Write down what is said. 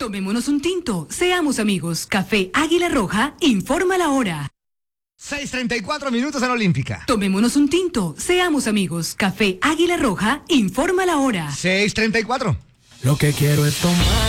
Tomémonos un tinto, seamos amigos. Café Águila Roja, informa la hora. 6:34 minutos en Olímpica. Tomémonos un tinto, seamos amigos. Café Águila Roja, informa la hora. 6:34. Lo que quiero es tomar.